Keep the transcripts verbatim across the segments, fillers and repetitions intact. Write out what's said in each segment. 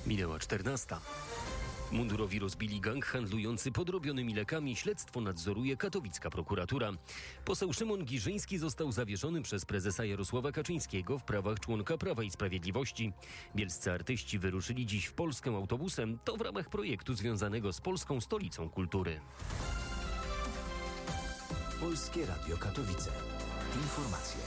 Minęła czternasta. Mundurowi rozbili gang handlujący podrobionymi lekami. Śledztwo nadzoruje katowicka prokuratura. Poseł Szymon Giżyński został zawieszony przez prezesa Jarosława Kaczyńskiego w prawach członka Prawa i Sprawiedliwości. Bielscy artyści wyruszyli dziś w Polskę autobusem. To w ramach projektu związanego z Polską Stolicą Kultury. Polskie Radio Katowice. Informacje.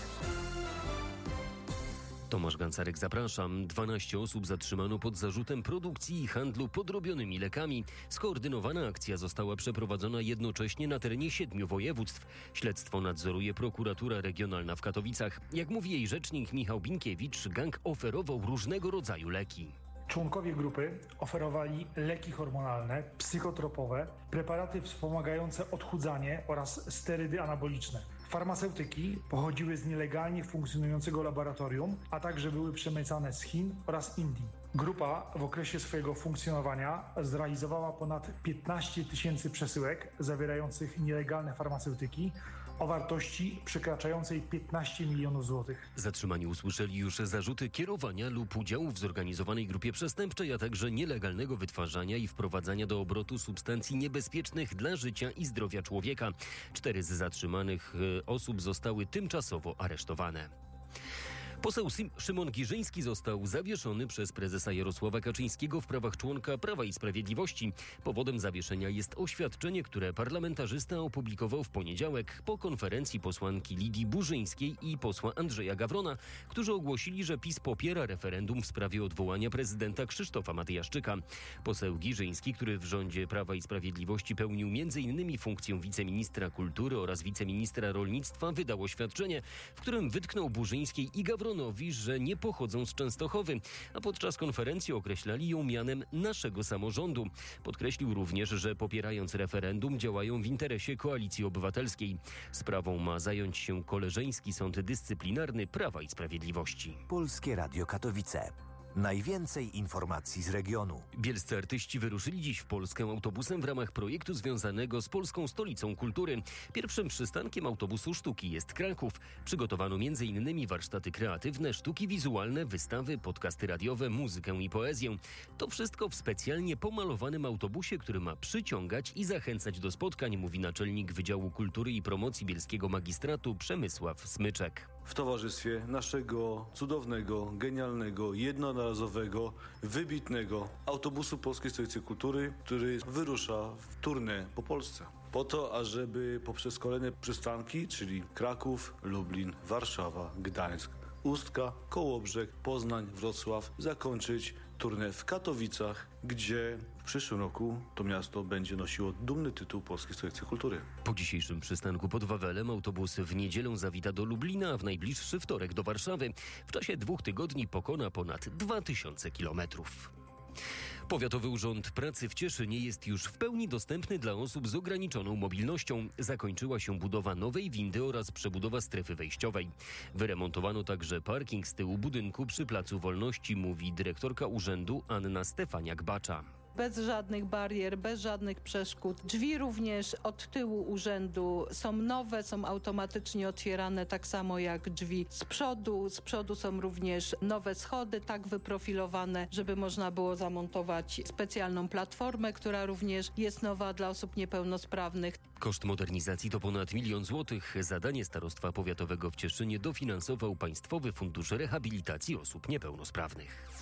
Tomasz Gancarek, zapraszam. dwanaście osób zatrzymano pod zarzutem produkcji i handlu podrobionymi lekami. Skoordynowana akcja została przeprowadzona jednocześnie na terenie siedmiu województw. Śledztwo nadzoruje prokuratura regionalna w Katowicach. Jak mówi jej rzecznik Michał Binkiewicz, gang oferował różnego rodzaju leki. Członkowie grupy oferowali leki hormonalne, psychotropowe, preparaty wspomagające odchudzanie oraz sterydy anaboliczne. Farmaceutyki pochodziły z nielegalnie funkcjonującego laboratorium, a także były przemycane z Chin oraz Indii. Grupa w okresie swojego funkcjonowania zrealizowała ponad piętnaście tysięcy przesyłek zawierających nielegalne farmaceutyki o wartości przekraczającej piętnaście milionów złotych. Zatrzymani usłyszeli już zarzuty kierowania lub udziału w zorganizowanej grupie przestępczej, a także nielegalnego wytwarzania i wprowadzania do obrotu substancji niebezpiecznych dla życia i zdrowia człowieka. Cztery z zatrzymanych osób zostały tymczasowo aresztowane. Poseł Szymon Giżyński został zawieszony przez prezesa Jarosława Kaczyńskiego w prawach członka Prawa i Sprawiedliwości. Powodem zawieszenia jest oświadczenie, które parlamentarzysta opublikował w poniedziałek po konferencji posłanki Lidii Burzyńskiej i posła Andrzeja Gawrona, którzy ogłosili, że PiS popiera referendum w sprawie odwołania prezydenta Krzysztofa Matyjaszczyka. Poseł Giżyński, który w rządzie Prawa i Sprawiedliwości pełnił między innymi funkcję wiceministra kultury oraz wiceministra rolnictwa, wydał oświadczenie, w którym wytknął Burzyńskiej i Gawronowi, że nie pochodzą z Częstochowy, a podczas konferencji określali ją mianem naszego samorządu. Podkreślił również, że popierając referendum działają w interesie Koalicji Obywatelskiej. Sprawą ma zająć się Koleżeński Sąd Dyscyplinarny Prawa i Sprawiedliwości. Polskie Radio Katowice. Najwięcej informacji z regionu. Bielscy artyści wyruszyli dziś w Polskę autobusem w ramach projektu związanego z Polską Stolicą Kultury. Pierwszym przystankiem autobusu sztuki jest Kraków. Przygotowano między innymi warsztaty kreatywne, sztuki wizualne, wystawy, podcasty radiowe, muzykę i poezję. To wszystko w specjalnie pomalowanym autobusie, który ma przyciągać i zachęcać do spotkań, mówi naczelnik Wydziału Kultury i Promocji Bielskiego Magistratu Przemysław Smyczek. W towarzystwie naszego cudownego, genialnego, jednorazowego, wybitnego autobusu Polskiej Stolicy Kultury, który wyrusza w tournée po Polsce. Po to, ażeby poprzez kolejne przystanki, czyli Kraków, Lublin, Warszawa, Gdańsk, Ustka, Kołobrzeg, Poznań, Wrocław, zakończyć tournée w Katowicach, gdzie w przyszłym roku to miasto będzie nosiło dumny tytuł Polskiej Stolicy Kultury. Po dzisiejszym przystanku pod Wawelem autobus w niedzielę zawita do Lublina, a w najbliższy wtorek do Warszawy. W czasie dwóch tygodni pokona ponad dwa tysiące kilometrów. Powiatowy Urząd Pracy w Cieszynie jest już w pełni dostępny dla osób z ograniczoną mobilnością. Zakończyła się budowa nowej windy oraz przebudowa strefy wejściowej. Wyremontowano także parking z tyłu budynku przy Placu Wolności, mówi dyrektorka urzędu Anna Stefaniak-Bacza. Bez żadnych barier, bez żadnych przeszkód. Drzwi również od tyłu urzędu są nowe, są automatycznie otwierane tak samo jak drzwi z przodu. Z przodu są również nowe schody, tak wyprofilowane, żeby można było zamontować specjalną platformę, która również jest nowa dla osób niepełnosprawnych. Koszt modernizacji to ponad milion złotych. Zadanie Starostwa Powiatowego w Cieszynie dofinansował Państwowy Fundusz Rehabilitacji Osób Niepełnosprawnych.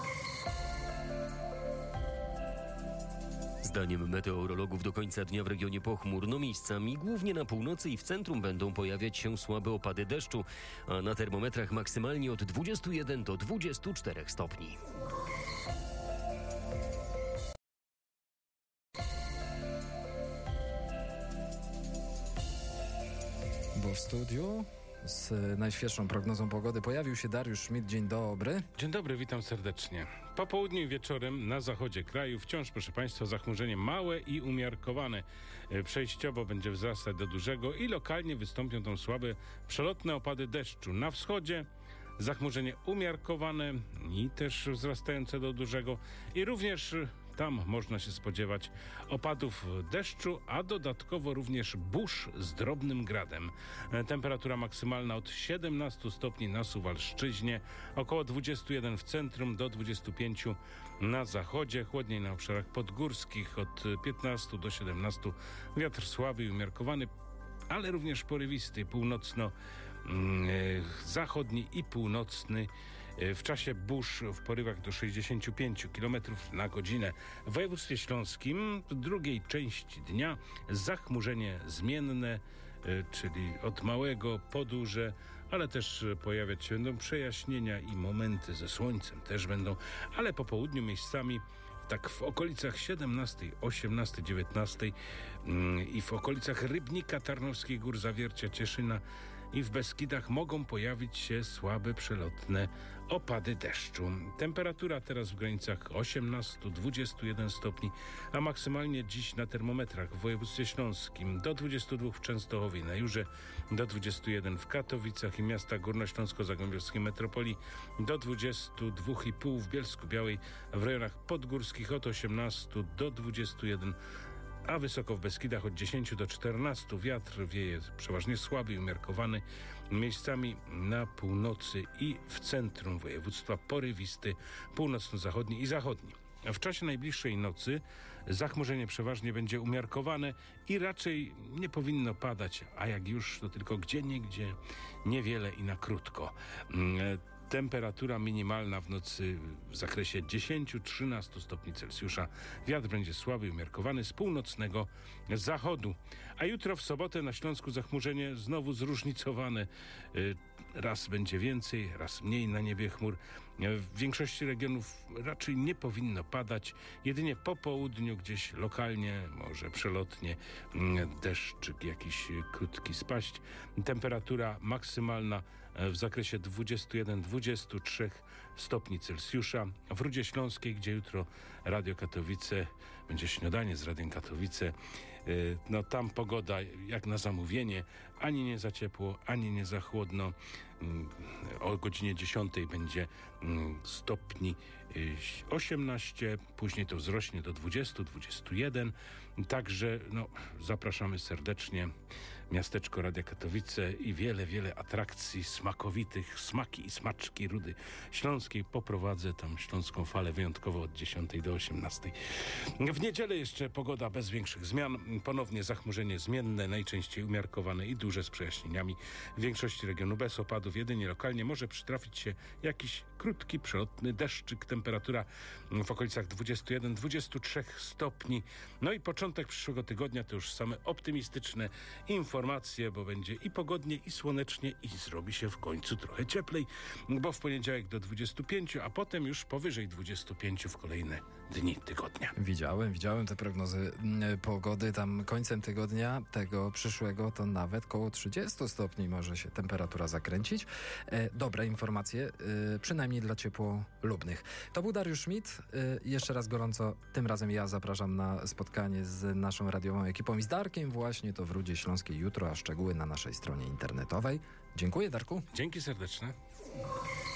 Zdaniem meteorologów do końca dnia w regionie pochmurno, miejscami głównie na północy i w centrum będą pojawiać się słabe opady deszczu, a na termometrach maksymalnie od dwudziestu jeden do dwudziestu czterech stopni. Bo w studiu z najświeższą prognozą pogody pojawił się Dariusz Schmidt. Dzień dobry. Dzień dobry, witam serdecznie. Po południu i wieczorem na zachodzie kraju wciąż, proszę Państwa, zachmurzenie małe i umiarkowane. Przejściowo będzie wzrastać do dużego i lokalnie wystąpią tam słabe, przelotne opady deszczu. Na wschodzie zachmurzenie umiarkowane i też wzrastające do dużego i również Tam można się spodziewać opadów deszczu, a dodatkowo również burz z drobnym gradem. Temperatura maksymalna od siedemnastu stopni na Suwalszczyźnie, około dwudziestu jeden w centrum, do dwudziestu pięciu na zachodzie, chłodniej na obszarach podgórskich od piętnastu do siedemnastu. Wiatr słaby i umiarkowany, ale również porywisty, północno-zachodni i północny. W czasie burz w porywach do sześćdziesięciu pięciu kilometrów na godzinę. W województwie śląskim w drugiej części dnia zachmurzenie zmienne, czyli od małego po duże, ale też pojawiać się będą przejaśnienia i momenty ze słońcem też będą, ale po południu miejscami tak w okolicach siedemnastej, osiemnastej, dziewiętnastej i w okolicach Rybnika, Tarnowskich Gór, Zawiercia, Cieszyna i w Beskidach mogą pojawić się słabe, przelotne opady deszczu. Temperatura teraz w granicach osiemnaście do dwudziestu jeden stopni, a maksymalnie dziś na termometrach w województwie śląskim do dwudziestu dwóch w Częstochowie, na Jurze, do dwudziestu jeden w Katowicach i miastach górnośląsko-zagłębiowskiej metropolii, do dwudziestu dwóch i pół w Bielsku-Białej, w rejonach podgórskich od osiemnastu do dwudziestu jeden, a wysoko w Beskidach od dziesięciu do czternastu. Wiatr wieje przeważnie słaby i umiarkowany, miejscami na północy i w centrum województwa porywisty, północno-zachodni i zachodni. W czasie najbliższej nocy zachmurzenie przeważnie będzie umiarkowane i raczej nie powinno padać, a jak już, to tylko gdzieniegdzie, niewiele i na krótko. Temperatura minimalna w nocy w zakresie dziesięć do trzynastu stopni Celsjusza. Wiatr będzie słaby i umiarkowany z północnego zachodu. A jutro w sobotę na Śląsku zachmurzenie znowu zróżnicowane. Raz będzie więcej, raz mniej na niebie chmur. W większości regionów raczej nie powinno padać. Jedynie po południu gdzieś lokalnie, może przelotnie, deszczyk jakiś krótki spaść. Temperatura maksymalna w zakresie dwudziestu jeden do dwudziestu trzech stopni Celsjusza. W Rudzie Śląskiej, gdzie jutro Radio Katowice, będzie śniadanie z Radiem Katowice, no tam pogoda jak na zamówienie, ani nie za ciepło, ani nie za chłodno. O godzinie dziesiątej będzie stopni osiemnaście, później to wzrośnie do dwudziestu, dwudziestu jeden. Także no, zapraszamy serdecznie. Miasteczko Radia Katowice i wiele, wiele atrakcji smakowitych, smaki i smaczki Rudy Śląskiej. Poprowadzę tam śląską falę wyjątkowo od dziesiątej do osiemnastej. W niedzielę jeszcze pogoda bez większych zmian. Ponownie zachmurzenie zmienne, najczęściej umiarkowane i duże z przejaśnieniami. W większości regionu bez opadów, jedynie lokalnie może przytrafić się jakiś krótki, przelotny deszczyk. Temperatura w okolicach dwudziestu jeden do dwudziestu trzech stopni. No i początek przyszłego tygodnia to już same optymistyczne informacje, bo będzie i pogodnie, i słonecznie, i zrobi się w końcu trochę cieplej, bo w poniedziałek do dwudziestu pięciu, a potem już powyżej dwudziestu pięciu w kolejne dni tygodnia. Widziałem, widziałem te prognozy pogody. Tam końcem tygodnia tego przyszłego to nawet koło trzydziestu stopni może się temperatura zakręcić. E, dobre informacje, e, przynajmniej dla ciepłolubnych. To był Dariusz Schmidt. E, jeszcze raz gorąco, tym razem ja zapraszam na spotkanie z naszą radiową ekipą i z Darkiem właśnie to w Rudzie Śląskiej jutro, a szczegóły na naszej stronie internetowej. Dziękuję, Darku. Dzięki serdeczne.